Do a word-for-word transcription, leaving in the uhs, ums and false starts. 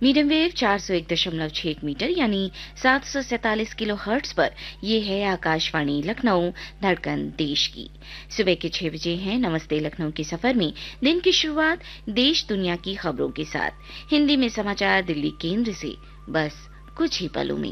Medium wave चार सौ एक दशमलव छह मीटर यानी सात सौ सैतालीस किलो हर्ट्ज पर ये है आकाशवाणी लखनऊ, धड़कन देश की। सुबह के छह बजे हैं नमस्ते लखनऊ के सफर में दिन की शुरुआत देश दुनिया की खबरों के साथ। हिंदी में समाचार दिल्ली केंद्र से बस कुछ ही पलों में।